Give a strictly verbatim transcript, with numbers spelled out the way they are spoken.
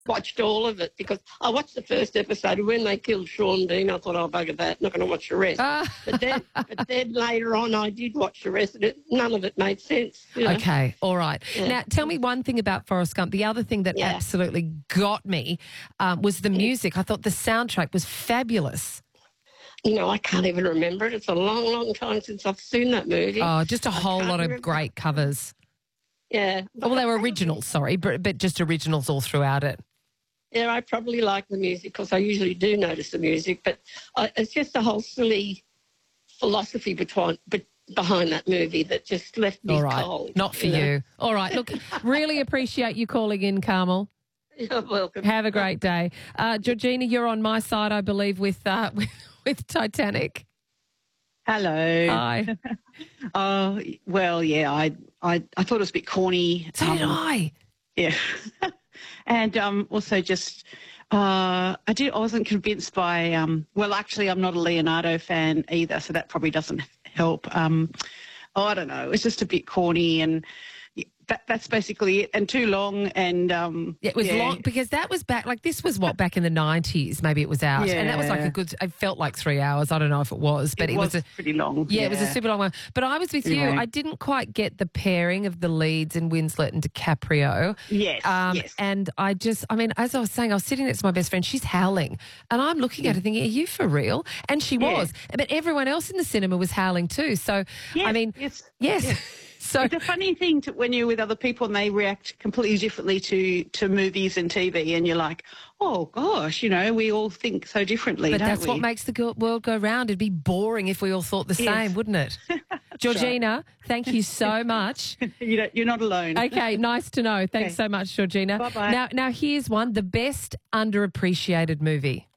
watched all of it because I watched the first episode. When they killed Sean Dean, I thought, oh, bugger that, not going to watch the rest. Ah. But then but then later on, I did watch the rest, and it, none of it made sense. You know? Okay, all right. Yeah. Now, tell me one thing about Forrest Gump. The other thing that Yeah. absolutely got me um, was the music. I thought the soundtrack was fabulous. You know, I can't even remember it. It's a long, long time since I've seen that movie. Oh, just a whole can't lot of remember. great covers. Yeah. Well, they were originals, sorry, but, but just originals all throughout it. Yeah, I probably like the music because I usually do notice the music, but I, it's just a whole silly philosophy between, be, behind that movie that just left me All right, cold. not for you. you. know? All right, look, really appreciate you calling in, Carmel. You're welcome. Have a great day. Uh, Georgina, you're on my side, I believe, with uh, with, with Titanic. Hello. Hi. Oh, well, yeah, I, I, I thought it was a bit corny. So did Um, I. Yeah. And um, also just, uh, I did. I wasn't convinced by, um, well, actually, I'm not a Leonardo fan either, so that probably doesn't help. Um, oh, I don't know. It was just a bit corny and that, that's basically it, and too long. And um, It was yeah. long because that was back, like this was what, back in the nineties, maybe it was out. And that was like Yeah. a good, it felt like three hours. I don't know if it was, but It, it, was, was a, pretty long. yeah, it was a super long one. But I was with you. Yeah. I didn't quite get the pairing of the leads in Winslet and DiCaprio. Yes, Um, yes. And I just, I mean, as I was saying, I was sitting next to my best friend. She's howling. And I'm looking at her thinking, are you for real? And she Yeah. was. But everyone else in the cinema was howling too. So, I Yes, mean, yes, yes. yes. So, It's a funny thing to, when you're with other people and they react completely differently to, to movies and T V, and you're like, oh gosh, you know, we all think so differently. but don't that's we? what makes the go- world go round. It'd be boring if we all thought the Yes. same, wouldn't it? Georgina, thank you so much. you don't, you're not alone. Okay, nice to know. Thanks Okay. so much, Georgina. Bye-bye. Now, now here's one: the best underappreciated movie.